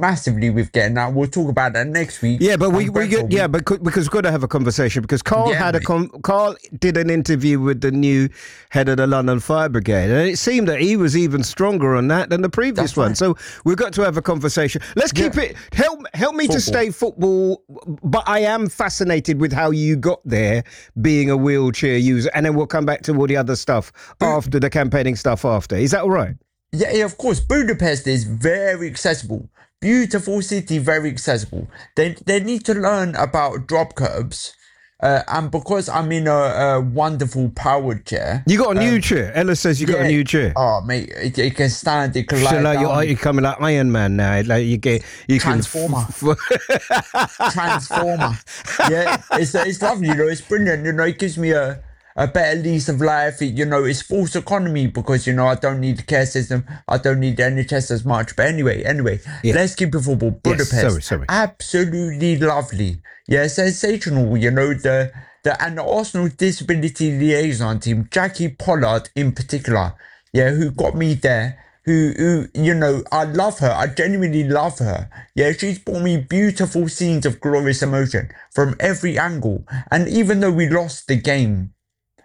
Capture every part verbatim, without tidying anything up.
massively with getting that. We'll talk about that next week. Yeah, but we, we get, yeah, but because we've got to have a conversation because Carl Yeah, had a mate. con- Carl did an interview with the new head of the London Fire Brigade, and it seemed that he was even stronger on that than the previous That's one. right. So we've got to have a conversation. Let's keep Yeah. it. Help help me to Football. stay football, but I am fascinated with how you got there, being a wheelchair user, and then we'll come back to all the other stuff after the campaigning stuff. After, is that all right? Yeah, yeah, of course. Budapest is very accessible. Beautiful city, very accessible. They they need to learn about drop curbs. Uh, and because I'm in a, a wonderful powered chair. You got a new chair. Ella says you got yeah, a new chair. Oh, mate, it, it can stand, it can lie So like down. you're, you're coming like Iron Man now. Like you get you Transformer. can f- Transformer. Yeah, it's it's lovely, you know, it's brilliant. You know, it gives me a, a better lease of life. It, you know, it's false economy because, you know, I don't need the care system. I don't need the N H S as much. But anyway, anyway, Yeah. let's keep it football. Budapest. sorry, sorry. Absolutely lovely. Yeah, sensational. You know, the, the, and the Arsenal Disability Liaison team, Jackie Pollard in particular, yeah, who got me there. Who, who, you know, I love her. I genuinely love her. Yeah, she's brought me beautiful scenes of glorious emotion from every angle. And even though we lost the game,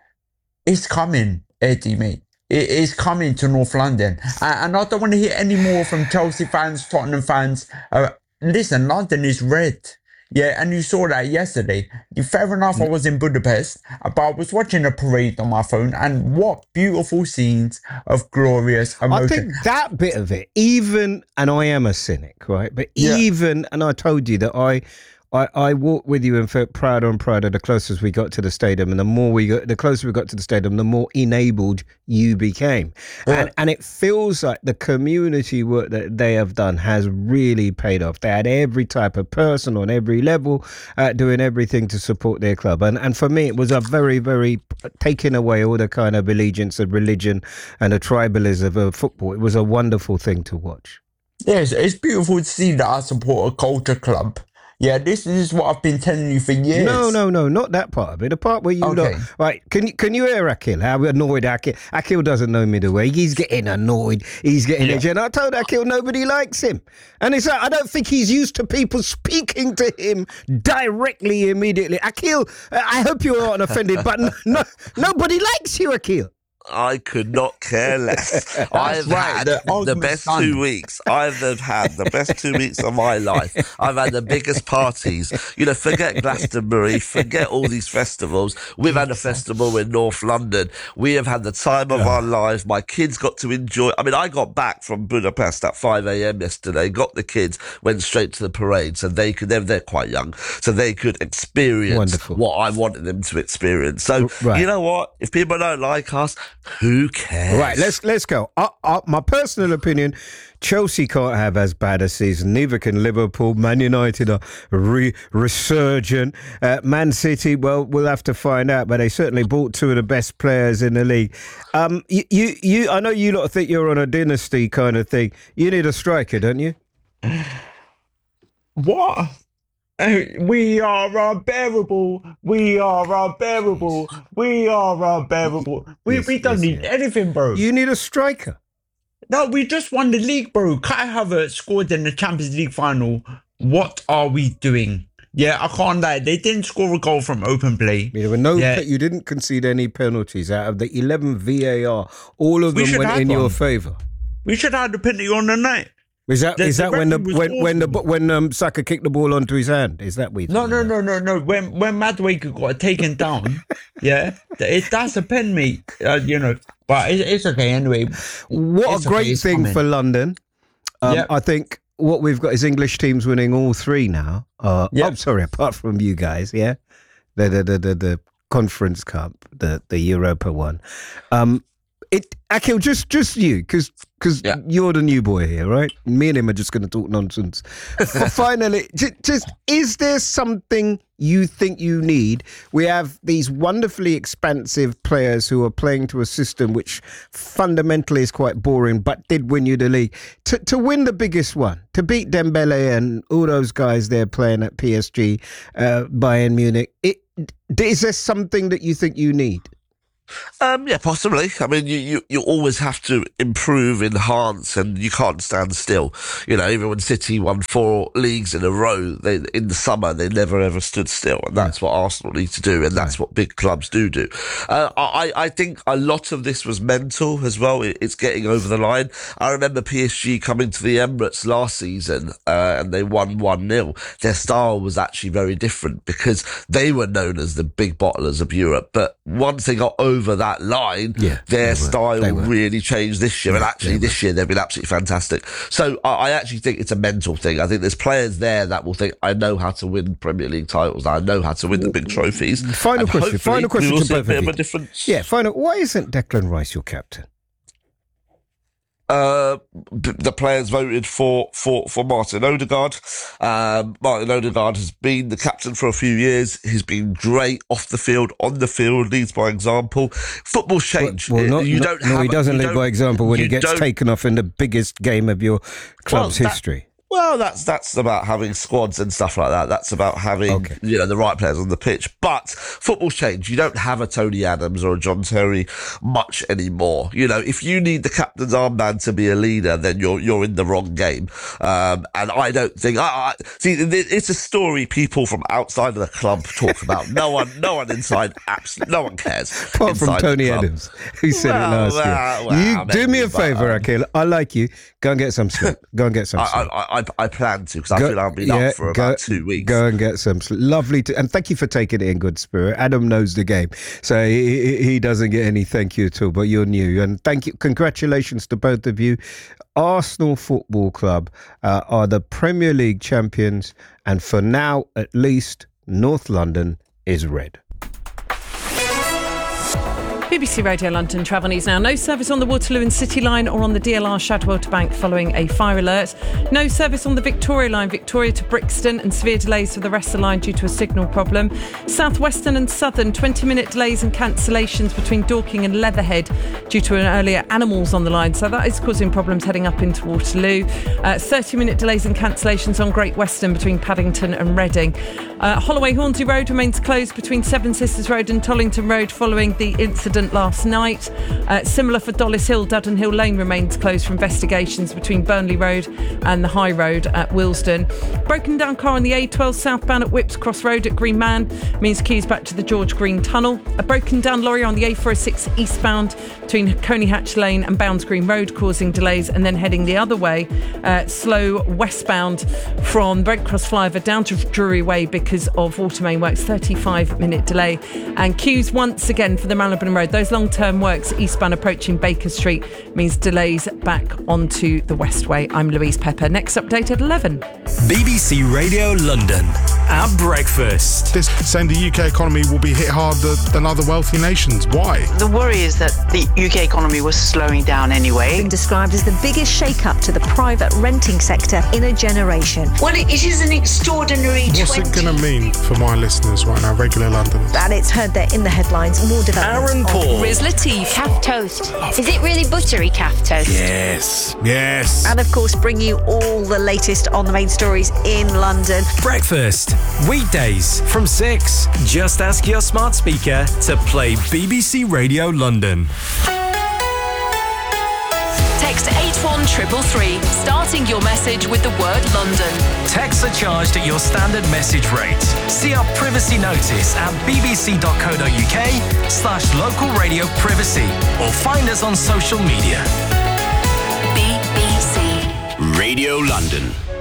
it's coming, Eddie, mate. It is coming to North London. And, and I don't want to hear any more from Chelsea fans, Tottenham fans. Uh, listen, London is red. Yeah, and you saw that yesterday. Fair enough, I was in Budapest, but I was watching a parade on my phone, and what beautiful scenes of glorious emotion. I think that bit of it, even, and I am a cynic, right? But Yeah. even, and I told you that I, I, I walked with you and felt prouder and prouder the closer we got to the stadium, and the more we got, the closer we got to the stadium, the more enabled you became, Yeah. and and it feels like the community work that they have done has really paid off. They had every type of person on every level uh, doing everything to support their club, and and for me it was a very very taking away all the kind of allegiance of religion and the tribalism of football. It was a wonderful thing to watch. Yes, it's beautiful to see that I support a culture club. Yeah, this is what I've been telling you for years. No, no, no, not that part of it. The part where you Okay. know, right? Can you can you hear Akil? How annoyed Akil? Akil doesn't know me the way. He's getting annoyed. He's getting Yeah. edgy. And I told Akil nobody likes him. And it's like I don't think he's used to people speaking to him directly, immediately. Akil, I hope you aren't offended, but no, no, nobody likes you, Akil. I could not care less. I've right, had the the, argument's best done. two weeks. I've had the best two weeks of my life. I've had the biggest parties. You know, forget Glastonbury, forget all these festivals. We've had a festival in North London. We have had the time of our lives. My kids got to enjoy. I mean, I got back from Budapest at five a.m. yesterday, got the kids, went straight to the parade so they could, they're, they're quite young, so they could experience Wonderful. what I wanted them to experience. So, Right. you know what? If people don't like us, who cares? Right, let's let's go. Uh, uh, my personal opinion: Chelsea can't have as bad a season. Neither can Liverpool. Man United are re- resurgent. Uh, Man City, well, we'll have to find out, but they certainly bought two of the best players in the league. Um, you, you, you I know you lot think you're on a dynasty kind of thing. You need a striker, don't you? What? Uh, We are unbearable. We are unbearable. We are unbearable. We, Yes, we don't yes, need yes. anything, bro. You need a striker. No, we just won the league, bro. Kai Havertz scored in the Champions League final. What are we doing? Yeah, I can't lie. They didn't score a goal from open play. There were no. Yeah. You didn't concede any penalties out of the eleven V A R. All of We them should went have in your one. favour. We should have the penalty on the night. Is that The- is the that when the referee was when when the awful. when um Saka kicked the ball onto his hand? Is that we? No, no, no, no, no. When when Madueke got taken down, yeah, it, that's a pen, mate. Uh, you know, but it, it's okay anyway. What It's a okay, great it's thing coming. for London. Um, Yep. I think what we've got is English teams winning all three now. Uh, Yep. I'm sorry, apart from you guys, yeah, the the the the, the Conference Cup, the the Europa one. Um, it Akil, just just you, because because Yeah. you're the new boy here, right? Me and him are just going to talk nonsense. F- Finally, just, just is there something you think you need? We have these wonderfully expansive players who are playing to a system which fundamentally is quite boring, but did win you the league. To to win the biggest one, to beat Dembele and all those guys they're playing at P S G, uh, Bayern Munich. It, is there something that you think you need? Um, yeah, possibly. I mean, you, you, you always have to improve, enhance, and you can't stand still. You know, even when City won four leagues in a row, they, in the summer, they never ever stood still. And that's what Arsenal need to do. And that's what big clubs do do. Uh, I, I think a lot of this was mental as well. It, it's getting over the line. I remember P S G coming to the Emirates last season, uh, and they won one nil. Their style was actually very different because they were known as the big bottlers of Europe. But once they got over over that line, yeah, their style they really changed this year. Yeah, and actually, this year, they've been absolutely fantastic. So I, I actually think it's a mental thing. I think there's players there that will think, I know how to win Premier League titles. I know how to win the big trophies. Final and question. Final question we will to see both a bit of of you. a difference. Yeah, final. Why isn't Declan Rice your captain? Uh, the players voted for, for, for Martin Odegaard. Um, Martin Odegaard has been the captain for a few years. He's been great off the field, on the field, leads by example. Football's changed. Well, well not, you not, don't no, have, he doesn't lead by example when he gets don't, taken off in the biggest game of your club's well, that, history. Well, that's that's about having squads and stuff like that. That's about having Okay. you know the right players on the pitch. But football's changed. You don't have a Tony Adams or a John Terry much anymore. You know, if you need the captain's armband to be a leader, then you're you're in the wrong game. Um, and I don't think. I, I see. It's a story people from outside of the club talk about. No one, no one inside. Absolutely, no one cares. Apart from Tony club. Adams, who said well, it last well, year. well, you well, do me a but, favour, um, Akil. I like you. Go and get some sleep. Go and get some sleep. I, I, I, I plan to because I feel I've been yeah, up for go, about two weeks. Go and get some sleep. Lovely to, and thank you for taking it in good spirit. Adam knows the game, so he, he doesn't get any thank you at all. But you're new, and thank you. Congratulations to both of you. Arsenal Football Club uh, are the Premier League champions, and for now, at least, North London is red. B B C Radio London travel news now. No service on the Waterloo and City line or on the D L R Shadwell to Bank following a fire alert. No service on the Victoria line, Victoria to Brixton, and severe delays for the rest of the line due to a signal problem. Southwestern and Southern, twenty minute delays and cancellations between Dorking and Leatherhead due to an earlier animals on the line. So that is causing problems heading up into Waterloo. Uh, thirty minute delays and cancellations on Great Western between Paddington and Reading. Uh, Holloway Hornsey Road remains closed between Seven Sisters Road and Tollington Road following the incident last night. Uh, similar for Dollis Hill, Dudden Hill Lane remains closed for investigations between Burnley Road and the High Road at Willesden. Broken down car on the A twelve southbound at Whips Cross Road at Green Man means queues back to the George Green Tunnel. A broken down lorry on the A four oh six eastbound between Coney Hatch Lane and Bounds Green Road causing delays, and then heading the other way, uh, slow westbound from Brent Cross Flyover down to Drury Way because of water main works, thirty-five minute delay. And queues once again for the Marylebone Road. Those long-term works eastbound approaching Baker Street means delays back onto the Westway. I'm Louise Pepper. Next update at eleven. B B C Radio London at breakfast. This saying the U K economy will be hit harder than other wealthy nations. Why? The worry is that the U K economy was slowing down anyway. Been described as the biggest shake-up to the private renting sector in a generation. Well, it is an extraordinary What's twenty it going to mean for my listeners right now, regular Londoners? And it's heard that in the headlines, more developments. Aaron Paul. Riz Latif. Calf toast. Is it really buttery calf toast? Yes. Yes. And of course, bring you all the latest on the main stories in London. Breakfast. Weekdays from six. Just ask your smart speaker to play B B C Radio London. Text eight one three three three, starting your message with the word London. Texts are charged at your standard message rate. See our privacy notice at bbc.co.uk slash local radio privacy or find us on social media. B B C Radio London.